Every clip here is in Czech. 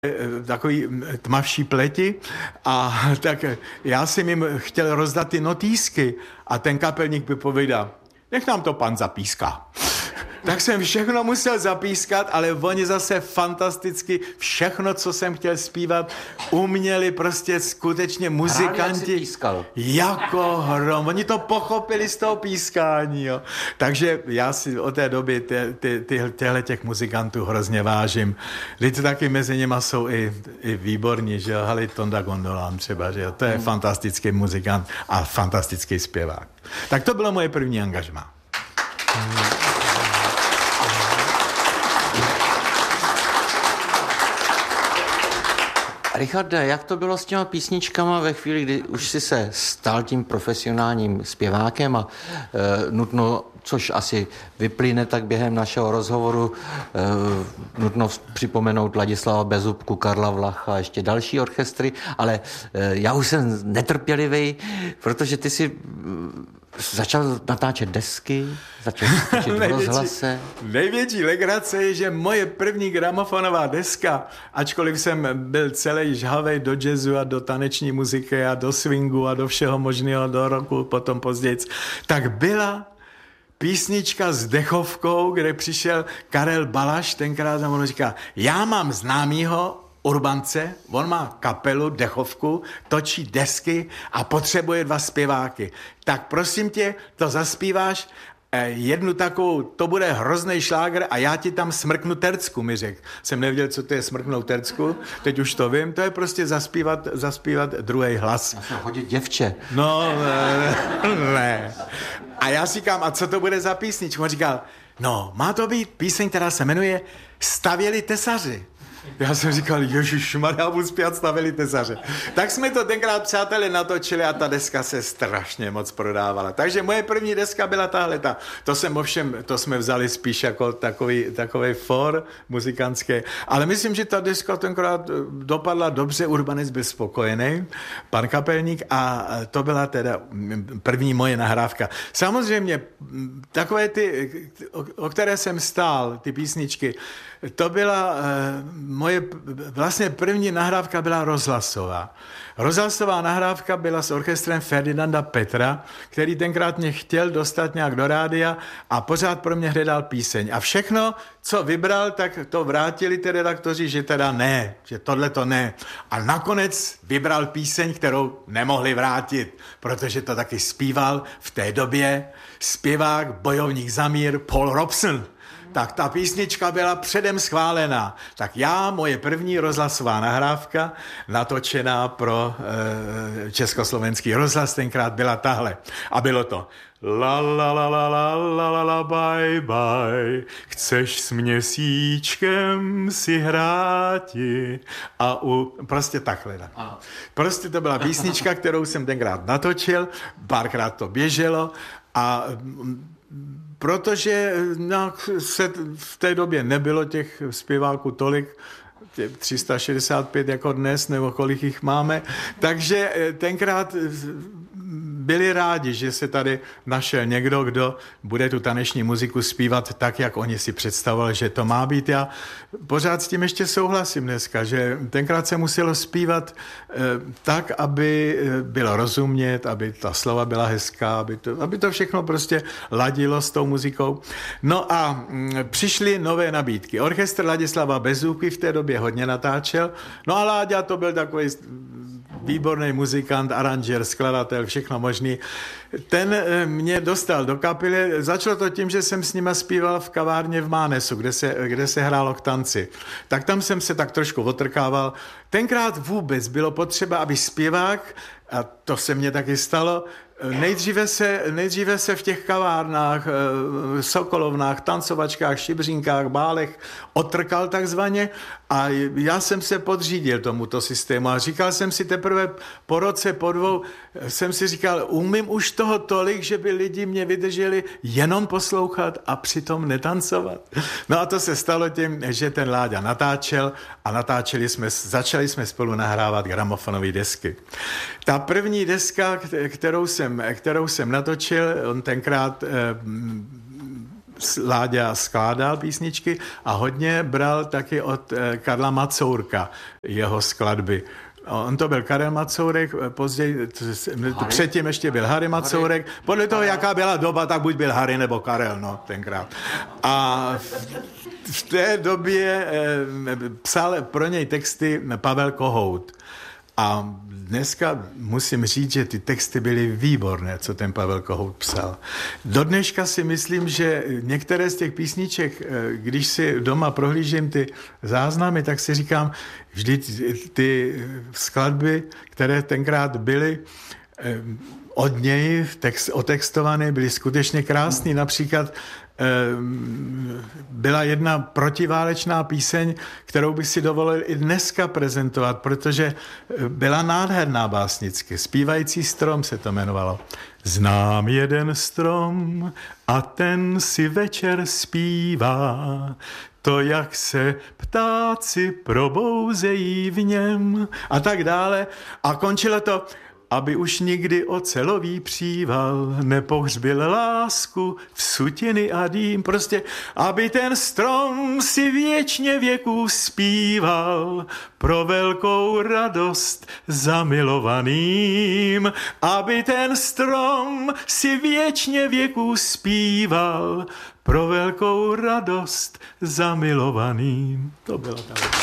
takový tmavší pleti a tak já jsem jim chtěl rozdat ty notýsky a ten kapelník by povídal, nech nám to pan zapíská. Tak jsem všechno musel zapískat, ale oni zase fantasticky všechno, co jsem chtěl zpívat, uměli prostě skutečně muzikanti jako hrom. Oni to pochopili z toho pískání. Jo. Takže já si od té doby těch muzikantů hrozně vážím. Lidi taky mezi nimi jsou i výborní, že jo, Halit Tonda Gondolán třeba, že jo, to je fantastický muzikant a fantastický zpěvák. Tak to bylo moje první angažmá. Richarde, jak to bylo s těma písničkama ve chvíli, kdy už si se stal tím profesionálním zpěvákem a nutno, což asi vyplyne tak během našeho rozhovoru, nutno připomenout Ladislava Bezubku, Karla Vlacha a ještě další orchestry, ale já už jsem netrpělivý, protože ty si začal natáčet desky, začal natáčet v rozhlase. Největší legrace je, že moje první gramofonová deska, ačkoliv jsem byl celý žhavej do jazzu a do taneční muziky a do swingu a do všeho možného, do roku, potom později, tak byla písnička s dechovkou, kde přišel Karel Balaš, tenkrát a on říká, já mám známýho Urbance, on má kapelu, dechovku, točí desky a potřebuje 2 zpěváky. Tak prosím tě, to zaspíváš, jednu takovou, to bude hrozný šlágr a já ti tam smrknu tercku, mi řekl. Jsem nevěděl, co to je smrknout tercku, teď už to vím, to je prostě zaspívat druhý hlas. Já jsem hodit děvče. No, ne. A já říkám, a co to bude za písničku? On říkal, no, má to být píseň, která se jmenuje Stavěli tesaři. Já jsem říkal, ježišmarja, budu zpívat Stavěli tesaře. Tak jsme to tenkrát, přátelé, natočili a ta deska se strašně moc prodávala. Takže moje první deska byla tahleta. To jsme vzali spíš jako takový for muzikantský. Ale myslím, že ta deska tenkrát dopadla dobře, Urbanec byl spokojený, pan kapelník, a to byla teda první moje nahrávka. Samozřejmě takové ty, o které jsem stál, ty písničky, to byla moje vlastně první nahrávka byla rozhlasová. Rozhlasová nahrávka byla s orchestrem Ferdinanda Petra, který tenkrát mě chtěl dostat nějak do rádia a pořád pro mě hledal píseň. A všechno, co vybral, tak to vrátili ty redaktoři, že teda ne, že tohle to ne. A nakonec vybral píseň, kterou nemohli vrátit, protože to taky zpíval v té době zpěvák, bojovník za mír Paul Robson. Tak ta písnička byla předem schválená. Tak moje první rozhlasová nahrávka, natočená pro československý rozhlas, tenkrát byla tahle. A bylo to la la la la la la la la bye bye, chceš s měsíčkem si hráti. A prostě takhle. Prostě to byla písnička, kterou jsem tenkrát natočil, párkrát to běželo a protože se v té době nebylo těch zpěváků tolik, 365 jako dnes, nebo kolik jich máme, takže tenkrát byli rádi, že se tady našel někdo, kdo bude tu taneční muziku zpívat tak, jak oni si představovali, že to má být. Já pořád s tím ještě souhlasím dneska, že tenkrát se muselo zpívat tak, aby bylo rozumět, aby ta slova byla hezká, aby to všechno prostě ladilo s tou muzikou. No a přišly nové nabídky. Orchestr Ladislava Bezúky v té době hodně natáčel. No a Láďa to byl takový výborný muzikant, aranžér, skladatel, všechno možný. Ten mě dostal do kapely. Začalo to tím, že jsem s nima zpíval v kavárně v Mánesu, kde se hrálo k tanci. Tak tam jsem se tak trošku otrkával. Tenkrát vůbec bylo potřeba, aby zpěvák, a to se mně taky stalo, nejdříve se v těch kavárnách, sokolovnách, tancovačkách, šibřínkách, bálech otrkal takzvaně a já jsem se podřídil tomuto systému a říkal jsem si teprve po roce, po 2, jsem si říkal, umím už toho tolik, že by lidi mě vydrželi jenom poslouchat a přitom netancovat. No a to se stalo tím, že ten Láďa natáčel a začali jsme spolu nahrávat gramofonové desky. Ta první deska, kterou jsem natočil, on tenkrát Láďa skládal písničky a hodně bral taky od Karla Macourka jeho skladby. On to byl Karel Macourek, později, předtím ještě byl Harry Macourek. Podle toho, jaká byla doba, tak buď byl Harry nebo Karel, no, tenkrát. A v té době psal pro něj texty Pavel Kohout. A dneska musím říct, že ty texty byly výborné, co ten Pavel Kohout psal. Do dneška si myslím, že některé z těch písniček, když si doma prohlížím ty záznamy, tak si říkám, vždyť ty skladby, které tenkrát byly od něj otextované, byly skutečně krásné. Například byla jedna protiválečná píseň, kterou bych si dovolil i dneska prezentovat, protože byla nádherná básnicky. Zpívající strom se to jmenovalo. Znám jeden strom a ten si večer zpívá, to, jak se ptáci probouzejí v něm a tak dále. A končilo to, aby už nikdy ocelový příval nepohřbil lásku v sutiny a dým. Prostě, aby ten strom si věčně věků zpíval pro velkou radost zamilovaným. Aby ten strom si věčně věků zpíval pro velkou radost zamilovaným. To bylo tak.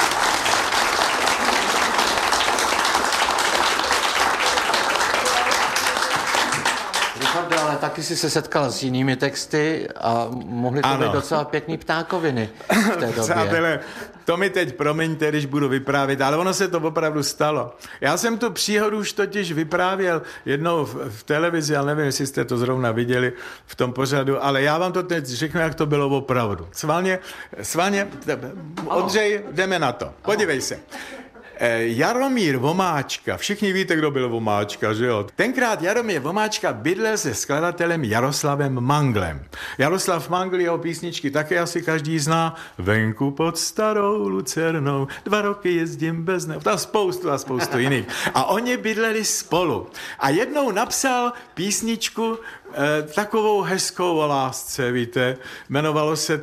Ale taky jsi se setkal s jinými texty a mohly to být docela pěkný ptákoviny v té době. Přátelé, to mi teď promiňte, když budu vyprávět, ale ono se to opravdu stalo. Já jsem tu příhodu už totiž vyprávěl jednou v televizi, ale nevím, jestli jste to zrovna viděli v tom pořadu, ale já vám to teď řeknu, jak to bylo opravdu. Svaně, Ondřej, jdeme na to. Podívej se. Jaromír Vomáčka, všichni víte, kdo byl Vomáčka, že jo? Tenkrát Jaromír Vomáčka bydlel se skladatelem Jaroslavem Manglem. Jaroslav Mangl, jeho písničky také asi každý zná. Venku pod starou lucernou, 2 roky jezdím bez neho. A spoustu jiných. A oni bydleli spolu. A jednou napsal písničku takovou hezkou o lásce, víte. Jmenovalo se,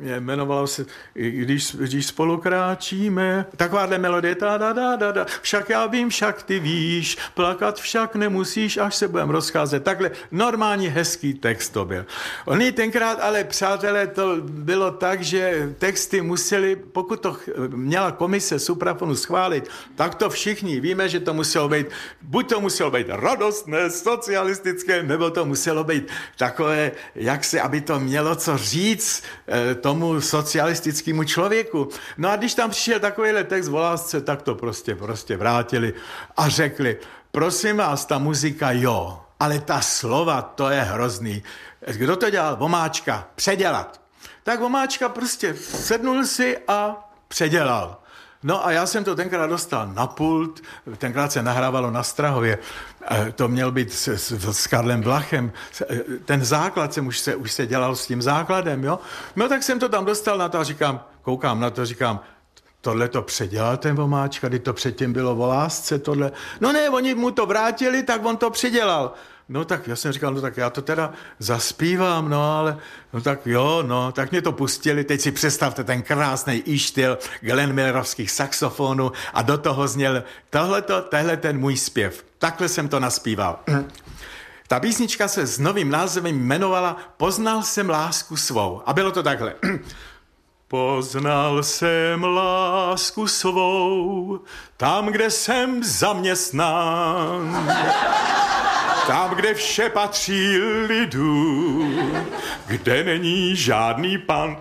když spolu kráčíme, takováhle melodie, však já vím, však ty víš, plakat však nemusíš, až se budeme rozcházet. Takhle normální hezký text to byl. Oni tenkrát, ale přátelé, to bylo tak, že texty museli, pokud to měla komise Suprafonu schválit, tak to všichni víme, že to muselo být, buď to muselo být radostné, socialistické, nebo to muselo být takové, aby to mělo co říct tomu socialistickému člověku. No a když tam přišel takovýhle text o lásce, tak to prostě vrátili a řekli, prosím vás, ta muzika jo, ale ta slova, to je hrozný. Kdo to dělal? Vomáčka. Předělat. Tak Vomáčka prostě sednul si a předělal. No a já jsem to tenkrát dostal na pult, tenkrát se nahrávalo na Strahově, to měl být s Karlem Vlachem, ten základ už se dělal s tím základem, jo. No tak jsem to tam dostal na to a koukám na to, říkám, tohle to předělal ten Vomáčka, kdy to předtím bylo o lásce, tohle. No ne, oni mu to vrátili, tak on to předělal. No tak já jsem říkal, no tak já to teda zaspívám, no ale, no tak jo, no, tak mě to pustili, teď si představte ten krásný štýl Glenn Millerovských saxofonů a do toho zněl tehle ten můj zpěv. Takhle jsem to naspíval. Ta písnička se s novým názvem jmenovala Poznal jsem lásku svou. A bylo to takhle. Poznal jsem lásku svou, tam, kde jsem zaměstnán. Tam, kde vše patří lidu, kde není žádný pán.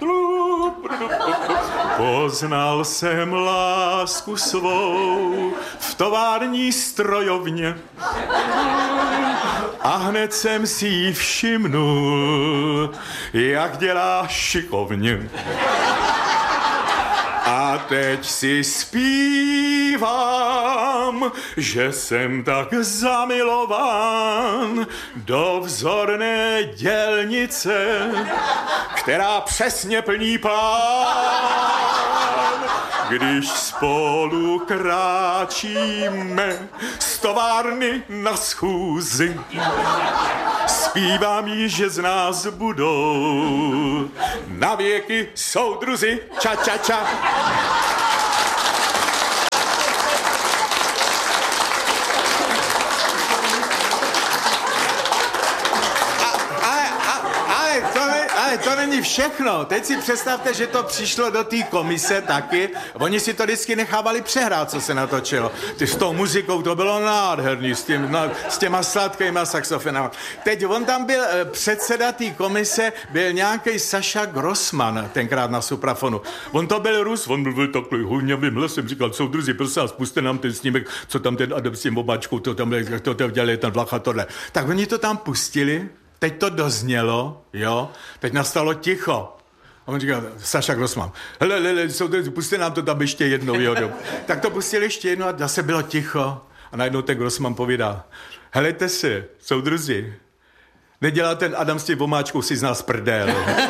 Poznal jsem lásku svou v tovární strojovně a hned jsem si ji všimnul, jak dělá šikovně. A teď si zpívám, že jsem tak zamilován do vzorné dělnice, která přesně plní plán. Když spolu kráčíme z továrny na schůzi, Zpívám jí, že z nás budou na věky soudruzi. Ča, ča, ča. Ale to není všechno. Teď si představte, že to přišlo do té komise taky. Oni si to vždycky nechávali přehrát, co se natočilo. S tou muzikou to bylo nádherný, s těma sladkýma saxofonama. Teď on tam byl, předseda té komise, byl nějaký Saša Grossman, tenkrát na suprafonu. On to byl Rus, on byl takový hůňavým hlasem, říkal, soudruzi, prosím vás, puste nám ten snímek, co tam ten Adam s tím omáčkou, to dělali ten Vlacha, tohle. Tak oni to tam pustili. Teď to doznělo, jo, teď nastalo ticho. A on říkal, Saša Grossman, hele, puste nám to tam ještě jednou, jo. Tak to pustili ještě jednou a zase bylo ticho. A najednou ten Grossman povídá, helejte si, soudruzi, nedělá ten Adam s tím omáčkou si z nás prdel.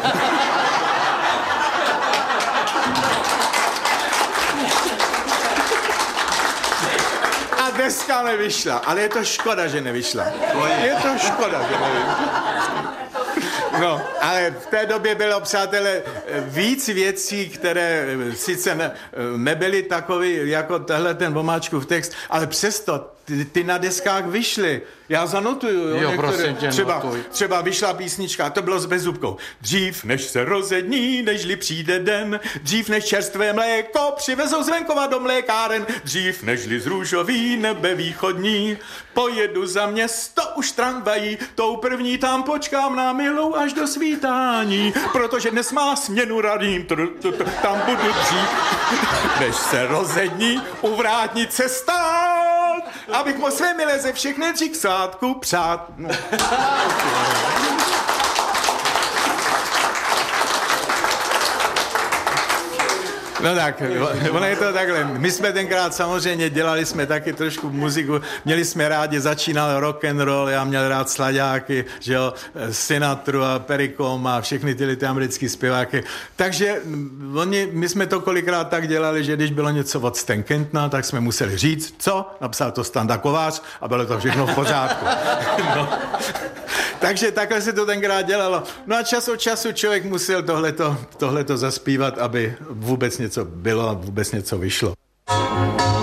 Deska nevyšla, ale je to škoda, že nevyšla. Je to škoda, že nevyšla. No, ale v té době bylo, přátelé, víc věcí, které sice nebyly takový jako tehle ten Vomáčkův text, ale přesto ty na deskách vyšly. Já zanotuju. Jo, prosím tě, třeba vyšla písnička, to bylo s Bezzubkou. Dřív než se rozední, nežli přijde den, dřív než čerstvé mléko přivezou z venkova do mlékáren, dřív nežli z růžový nebe východní, pojedu za město už tramvají, tou první tam počkám na milou až do svítání, protože dnes má směnu radím, tam budu dřív, než se rozední, u vrátnice stát, abych mohl své milé ze všech nejdřív k sádku přát. No. No tak, ono je to takhle. My jsme tenkrát samozřejmě dělali jsme taky trošku muziku, měli jsme rádi, začínal rock and roll, já měl rád slaďáky, že jo, Sinatru a Pericom a všechny ty americké zpěváky. Takže my jsme to kolikrát tak dělali, že když bylo něco od Stan Kentna, tak jsme museli říct, co? Napsal to Standa Kovář a bylo to všechno v pořádku. No. Takže takhle se to tenkrát dělalo. No a čas od času člověk musel tohleto zaspívat, aby vůbec něco bylo a vůbec něco vyšlo.